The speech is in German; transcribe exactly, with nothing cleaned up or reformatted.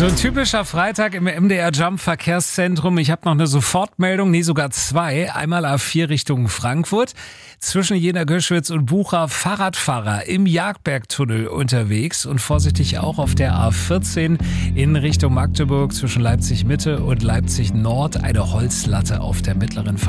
So ein typischer Freitag im M D R Jump Verkehrszentrum. Ich habe noch eine Sofortmeldung, nee sogar zwei. Einmal A vier Richtung Frankfurt. Zwischen Jena, Göschwitz und Bucha Fahrradfahrer im Jagdbergtunnel unterwegs und vorsichtig auch auf der A vierzehn in Richtung Magdeburg zwischen Leipzig Mitte und Leipzig Nord. Eine Holzlatte auf der mittleren